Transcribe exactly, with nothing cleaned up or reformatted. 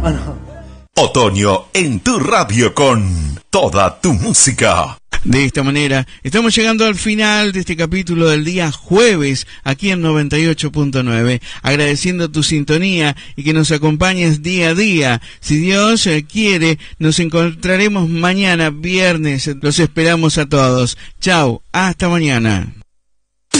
Ah, no. Otoño en tu radio con toda tu música. De esta manera, estamos llegando al final de este capítulo del día jueves, aquí en noventa y ocho punto nueve, agradeciendo tu sintonía y que nos acompañes día a día. Si Dios quiere, nos encontraremos mañana, viernes. Los esperamos a todos. Chau, hasta mañana.